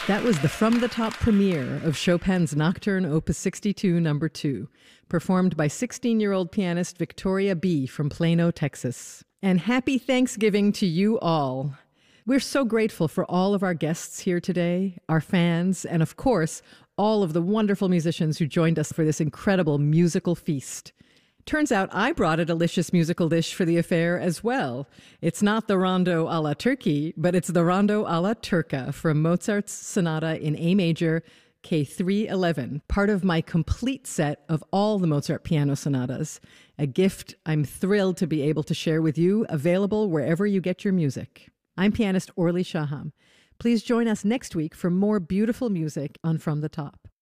That was the From the Top premiere of Chopin's Nocturne Opus 62 No. 2, performed by 16-year-old pianist Victoria B. from Plano, Texas. And happy Thanksgiving to you all. We're so grateful for all of our guests here today, our fans, and of course, all of the wonderful musicians who joined us for this incredible musical feast. Turns out I brought a delicious musical dish for the affair as well. It's not the Rondo alla Turkey, but it's the Rondo alla Turca from Mozart's Sonata in A major, K311, part of my complete set of all the Mozart piano sonatas, a gift I'm thrilled to be able to share with you, available wherever you get your music. I'm pianist Orly Shaham. Please join us next week for more beautiful music on From the Top.